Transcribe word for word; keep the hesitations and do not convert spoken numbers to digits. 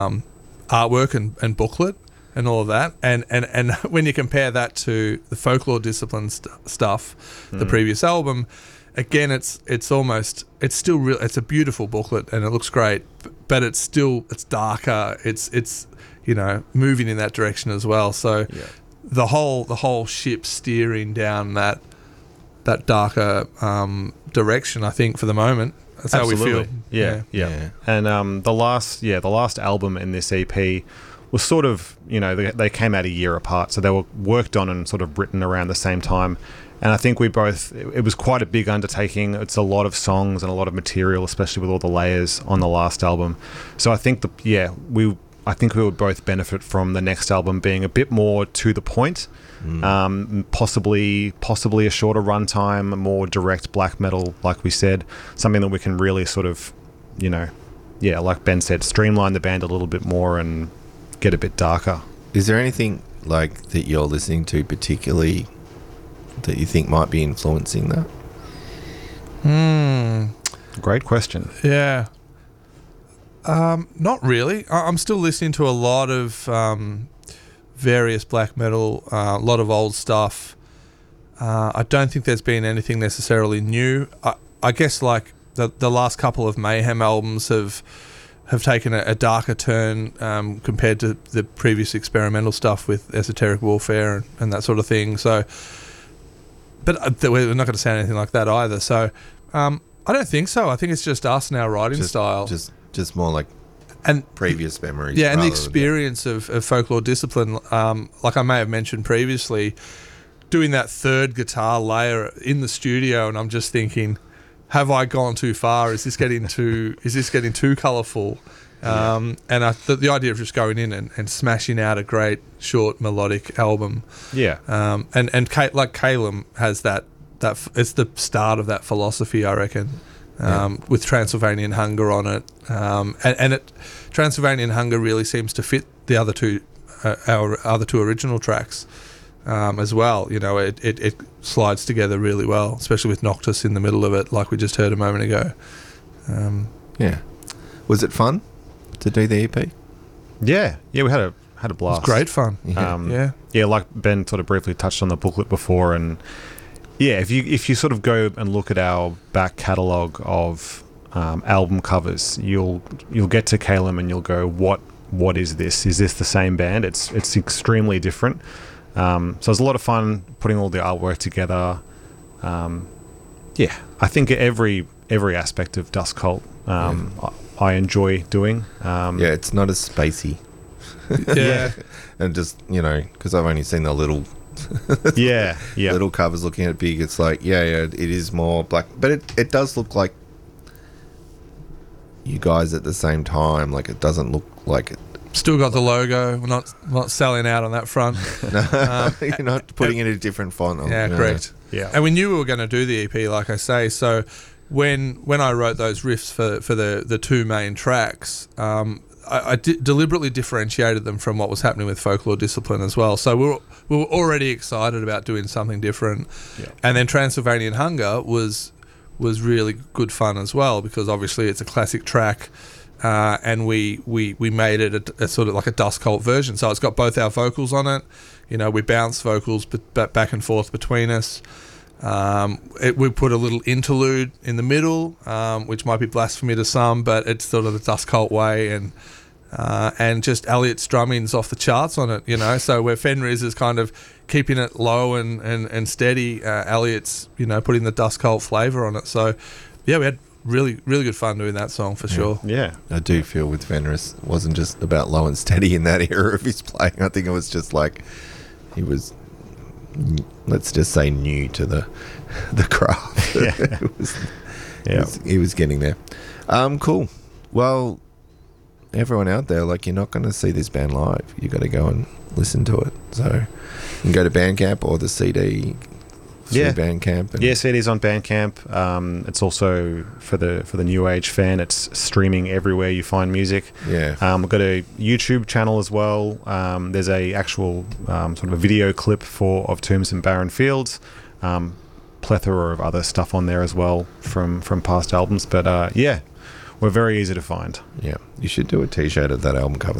um, artwork and, and booklet and all of that. And, and, and when you compare that to the Folklore Discipline st- stuff, mm. the previous album, again, it's it's almost it's still real. It's a beautiful booklet and it looks great, but it's still it's darker. It's it's you know moving in that direction as well. So yeah. the whole the whole ship steering down that that darker um, direction. I think for the moment, that's Absolutely. how we feel. Yeah, yeah. Yeah. And um, the last yeah the last album in this E P was sort of you know they, they came out a year apart, so they were worked on and sort of written around the same time. And I think we both, it, it was quite a big undertaking. It's a lot of songs and a lot of material, especially with all the layers on the last album. So I think, the yeah, we, I think we would both benefit from the next album being a bit more to the point, mm. um, possibly possibly a shorter runtime, more direct black metal, like we said, something that we can really sort of, you know, yeah, like Ben said, streamline the band a little bit more and get a bit darker. Is there anything like that you're listening to particularly that you think might be influencing that? Hmm. Great question. Yeah. Um, not really. I- I'm still listening to a lot of um, various black metal, uh, a lot of old stuff. Uh, I don't think there's been anything necessarily new. I, I guess like the the last couple of Mayhem albums have have taken a, a darker turn um, compared to the previous experimental stuff with Esoteric Warfare and, and that sort of thing. So. But uh, we're not going to sound anything like that either. So um, I don't think so. I think it's just us and our writing just, style. Just just more like and previous memories. Yeah, and the rather experience of, of Folklore Discipline, um, like I may have mentioned previously, doing that third guitar layer in the studio, and I'm just thinking, have I gone too far? Is this getting too? Is this getting too colourful? Um, yeah. And I, the, the idea of just going in and, and smashing out a great short melodic album, yeah. Um, and and Ka- like Calum has that that f- it's the start of that philosophy, I reckon, um, yeah. with Transylvanian Hunger on it, um, and and it Transylvanian Hunger really seems to fit the other two uh, our other two original tracks um, as well. You know, it, it it slides together really well, especially with Noctis in the middle of it, like we just heard a moment ago. Um, yeah, was it fun to do the E P? Yeah, yeah, we had a had a blast. It was great fun. Yeah. Um, yeah, yeah. Like Ben sort of briefly touched on the booklet before, and yeah, if you if you sort of go and look at our back catalogue of um, album covers, you'll you'll get to Calum and you'll go, what what is this? Is this the same band? It's it's extremely different. Um, so it was a lot of fun putting all the artwork together. Um, yeah, I think every every aspect of Dust Cult. Um, yeah. I enjoy doing. Um, yeah, it's not as spacey. yeah, and just you know, because I've only seen the little, yeah, yeah, little covers. Looking at it big, it's like yeah, yeah, it is more black, but it it does look like you guys at the same time. Like it doesn't look like it. Still got the logo. We're not not selling out on that front. No, um, you're not putting it in a different font. Yeah, no. correct. Yeah, and we knew we were going to do the E P, like I say. So when when I wrote those riffs for for the the two main tracks, um, I, I di- deliberately differentiated them from what was happening with Folklore Discipline as well. So we were we were already excited about doing something different, yeah. And then Transylvanian Hunger was was really good fun as well, because obviously it's a classic track. Uh, and we, we, we made it a, a sort of like a Dust Cult version. So it's got both our vocals on it. You know, we bounce vocals b- b- back and forth between us. Um, it, we put a little interlude in the middle, um, which might be blasphemy to some, but it's sort of the Dust Cult way. And uh, and just Elliot's drumming's off the charts on it, you know. So where Fenriz is kind of keeping it low and, and, and steady, uh, Elliot's, you know, putting the Dust Cult flavour on it. So, yeah, we had really really good fun doing that song for yeah. sure. Yeah, I do feel with Fenris it wasn't just about low and steady in that era of his playing. I think it was just like he was, let's just say, new to the the craft. Yeah, it was, yeah. He was, he was getting there. Um, cool. Well, everyone out there, like, you're not going to see this band live. You got to go and listen to it. So you can go to Bandcamp or the C D. Yeah, Bandcamp. And yes, it is on Bandcamp. Um, it's also for the for the new age fan. It's streaming everywhere you find music. Yeah, um, we've got a YouTube channel as well. Um, there's a actual um, sort of a video clip for of Tombs and Barren Fields. Um, plethora of other stuff on there as well from from past albums. But uh, yeah, we're very easy to find. Yeah, you should do a T-shirt of that album cover.